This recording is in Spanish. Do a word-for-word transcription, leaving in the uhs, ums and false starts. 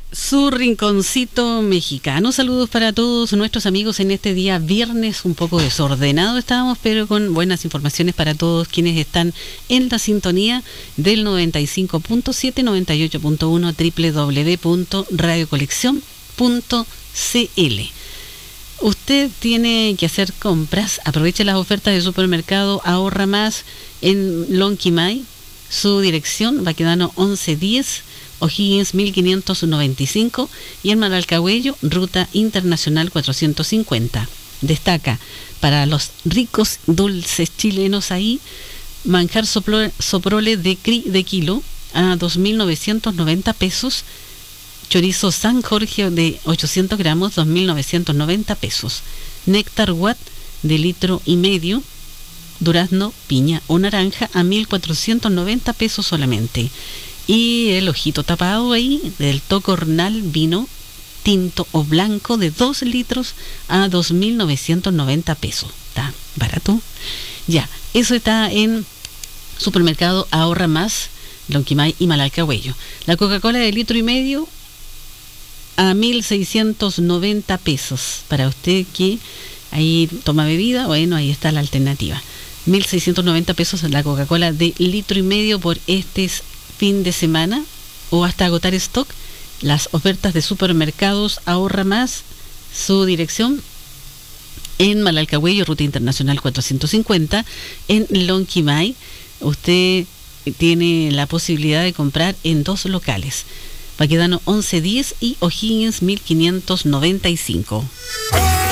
Su rinconcito mexicano. Saludos para todos nuestros amigos en este día viernes, un poco desordenado estábamos, pero con buenas informaciones para todos quienes están en la sintonía del noventa y cinco punto siete, noventa y ocho punto uno, doble u doble u doble u punto radio colección punto c l. Usted tiene que hacer compras, aproveche las ofertas de supermercado Ahorra Más en Lonquimay. Su dirección, Baquedano once diez, O'Higgins mil quinientos noventa y cinco, y en Manalcahuello, Ruta Internacional cuatrocientos cincuenta. Destaca para los ricos dulces chilenos ahí, manjar sopro, soprole de, cri, de kilo a dos mil novecientos noventa pesos, chorizo San Jorge de ochocientos gramos, dos mil novecientos noventa pesos, néctar Watt de litro y medio, durazno, piña o naranja a mil cuatrocientos noventa pesos solamente. Y el ojito tapado ahí del Tocornal vino tinto o blanco de dos litros a dos mil novecientos noventa pesos. Está barato. Ya, eso está en supermercado Ahorra Más, Lonquimay y Manalcahuello. La Coca-Cola de litro y medio a mil seiscientos noventa pesos. Para usted que ahí toma bebida, bueno, ahí está la alternativa. mil seiscientos noventa pesos la Coca-Cola de litro y medio por este fin de semana o hasta agotar stock. Las ofertas de supermercados Ahorra Más, su dirección en Manalcahuello, Ruta Internacional cuatrocientos cincuenta, en Lonquimay. Usted tiene la posibilidad de comprar en dos locales, Baquedano once diez y O'Higgins mil quinientos noventa y cinco.